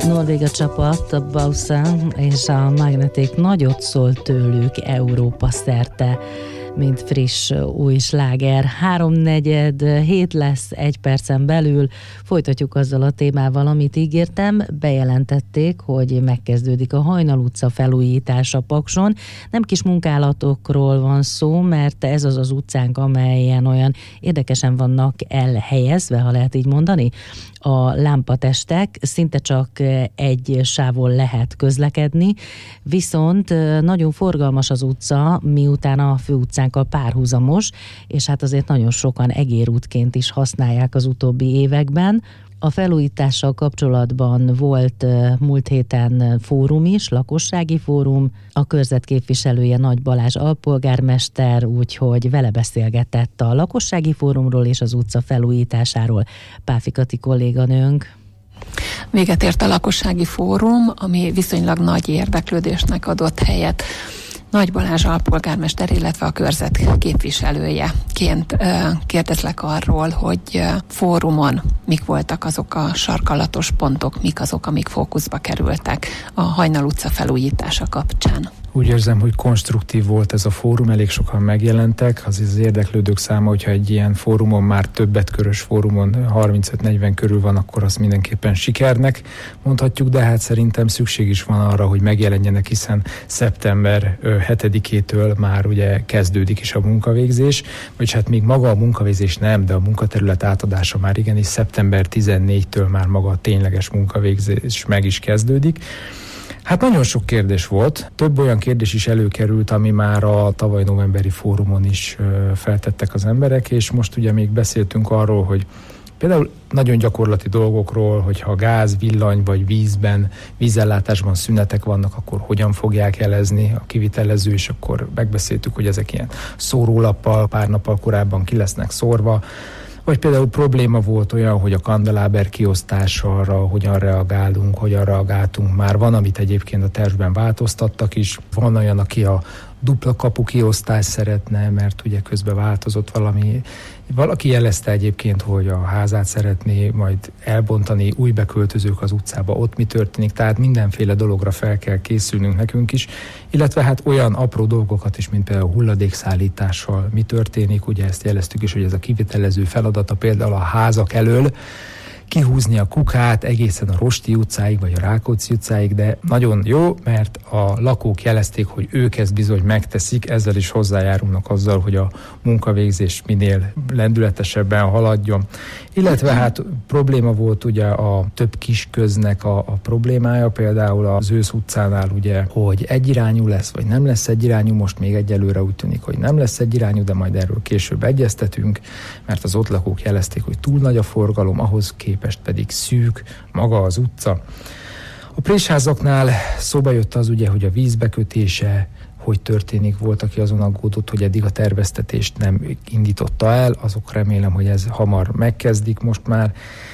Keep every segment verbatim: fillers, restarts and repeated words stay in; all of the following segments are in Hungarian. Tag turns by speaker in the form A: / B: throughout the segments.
A: Norvéga csapat, a Bausan és a Magnetic nagyot szólt tőlük Európa szerte, mint friss új sláger. Háromnegyed hét lesz egy percen belül. Folytatjuk azzal a témával, amit ígértem. Bejelentették, hogy megkezdődik a Hajnal utca felújítása Pakson. Nem kis munkálatokról van szó, mert ez az az utcánk, amelyen olyan érdekesen vannak elhelyezve, ha lehet így mondani, a lámpatestek, szinte csak egy sávon lehet közlekedni, viszont nagyon forgalmas az utca, miután a főutcánkkal párhuzamos, és hát azért nagyon sokan egérútként is használják az utóbbi években. A felújítással kapcsolatban volt múlt héten fórum is, lakossági fórum, a körzet képviselője Nagy Balázs alpolgármester, úgyhogy vele beszélgetett a lakossági fórumról és az utca felújításáról Páfi Kati kolléganőnk.
B: Véget ért a lakossági fórum, ami viszonylag nagy érdeklődésnek adott helyet. Nagy Balázs alpolgármester, illetve a körzet képviselőjeként kérdezlek arról, hogy fórumon mik voltak azok a sarkalatos pontok, mik azok, amik fókuszba kerültek a Hajnal utca felújítása kapcsán.
C: Úgy érzem, hogy konstruktív volt ez a fórum, elég sokan megjelentek, az az érdeklődők száma, hogyha egy ilyen fórumon, már többet körös fórumon harmincöt-negyven körül van, akkor az mindenképpen sikernek mondhatjuk, de hát szerintem szükség is van arra, hogy megjelenjenek, hiszen szeptember hetedikétől már ugye kezdődik is a munkavégzés, vagyis hát még maga a munkavégzés nem, de a munkaterület átadása már igenis szeptember tizennégyedikétől már maga a tényleges munkavégzés meg is kezdődik. Hát nagyon sok kérdés volt, több olyan kérdés is előkerült, ami már a tavaly novemberi fórumon is feltettek az emberek, és most ugye még beszéltünk arról, hogy például nagyon gyakorlati dolgokról, hogyha gáz, villany vagy vízben, vízellátásban szünetek vannak, akkor hogyan fogják jelezni a kivitelező, és akkor megbeszéltük, hogy ezek ilyen szórólappal, pár nappal korábban ki lesznek szórva. Vagy például probléma volt olyan, hogy a kandeláber kiosztására hogyan reagálunk, hogyan reagáltunk. Már van, amit egyébként a tervben változtattak is. Van olyan, aki a dupla kapu kiosztást szeretne, mert ugye közben változott valami. Valaki jelezte egyébként, hogy a házát szeretné majd elbontani, új beköltözők az utcába, ott mi történik, tehát mindenféle dologra fel kell készülnünk nekünk is, illetve hát olyan apró dolgokat is, mint például a hulladékszállítással mi történik, ugye ezt jeleztük is, hogy ez a kivitelező feladata például a házak elől, kihúzni a kukát egészen a Rosti utcáig, vagy a Rákóczi utcáig, de nagyon jó, mert a lakók jelezték, hogy ők ezt bizony megteszik, ezzel is hozzájárulnak azzal, hogy a munkavégzés minél lendületesebben haladjon. Illetve hát probléma volt ugye a több kisköznek a, a problémája, például az Ősz utcánál ugye, hogy egyirányú lesz, vagy nem lesz egyirányú, most még egyelőre úgy tűnik, hogy nem lesz egyirányú, de majd erről később egyeztetünk, mert az ott lakók jelezték, hogy túl nagy a forgalom, ahhoz képest pedig szűk maga az utca. A présházaknál szóba jött az ugye, hogy a vízbekötése hogy történik, volt, aki azon aggódott, hogy eddig a terveztetést nem indította el, azok remélem, hogy ez hamar megkezdik most már.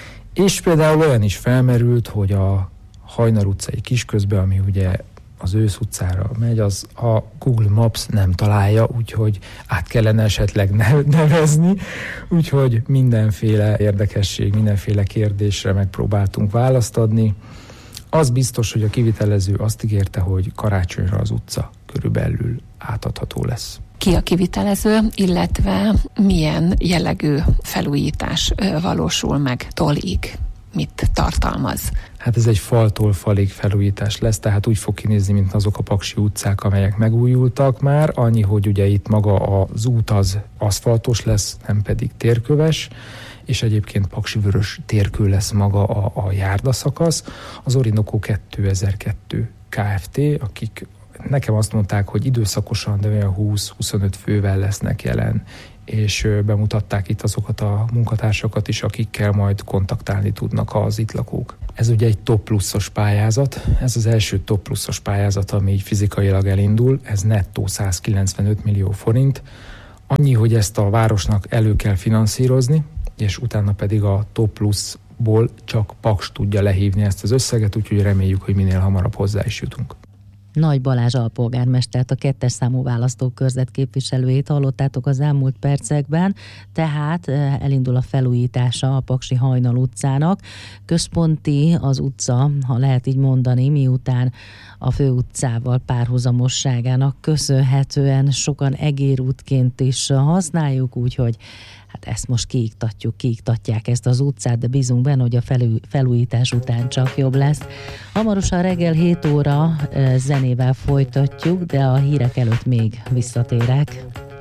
C: És például olyan is felmerült, hogy a Hajnal utcai kisközbe, ami ugye az Ősz utcára megy, az a Google Maps nem találja, úgyhogy át kellene esetleg nevezni, úgyhogy mindenféle érdekesség, mindenféle kérdésre megpróbáltunk választ adni. Az biztos, hogy a kivitelező azt ígérte, hogy karácsonyra az utca körülbelül átadható lesz.
B: Ki a kivitelező, illetve milyen jellegű felújítás valósul meg tolig? Mit tartalmaz?
C: Hát ez egy faltól falig felújítás lesz, tehát úgy fog kinézni, mint azok a paksi utcák, amelyek megújultak már, annyi, hogy ugye itt maga az út az aszfaltos lesz, nem pedig térköves, és egyébként paksivörös térkő lesz maga a, a járdaszakasz. Az Orinoco kétezer-kettő Kft., akik nekem azt mondták, hogy időszakosan, de olyan húsz-huszonöt fővel lesznek jelen, és bemutatták itt azokat a munkatársakat is, akikkel majd kontaktálni tudnak az itt lakók. Ez ugye egy top pluszos pályázat, ez az első top pluszos pályázat, ami így fizikailag elindul, ez nettó százkilencvenöt millió forint, annyi, hogy ezt a városnak elő kell finanszírozni, és utána pedig a top pluszból csak Paks tudja lehívni ezt az összeget, úgyhogy reméljük, hogy minél hamarabb hozzá is jutunk.
A: Nagy Balázs alpolgármestert, a kettes számú választókörzet képviselőjét hallottátok az elmúlt percekben, tehát elindul a felújítása a Paksi Hajnal utcának. Központi az utca, ha lehet így mondani, miután a főutcával párhuzamosságának köszönhetően sokan egérútként is használjuk, úgyhogy hát ezt most kiiktatjuk, kiiktatják ezt az utcát, de bízunk benne, hogy a felú, felújítás után csak jobb lesz. Hamarosan reggel hét óra zenével folytatjuk, de a hírek előtt még visszatérek.